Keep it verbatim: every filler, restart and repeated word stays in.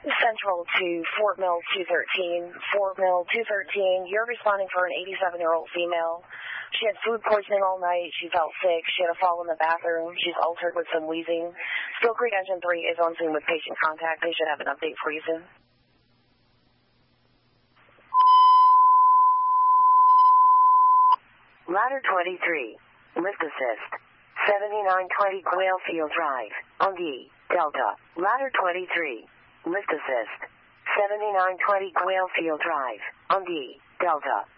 Central to Fort Mill two thirteen. Fort Mill two thirteen, you're responding for an eighty-seven-year-old female. She had food poisoning all night. She felt sick. She had a fall in the bathroom. She's altered with some wheezing. Still Creek Engine three is on scene with patient contact. They should have an update for you soon. Ladder twenty-three, lift assist, seventy-nine twenty Quailfield Drive, Ungi, Delta. Ladder twenty-three, lift assist, seventy-nine twenty Quailfield Drive, Ungi, Delta.